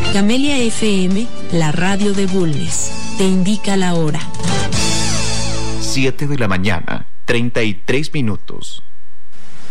Camelia FM, la radio de Bulnes, te indica la hora. 7 de la mañana, 33 minutos.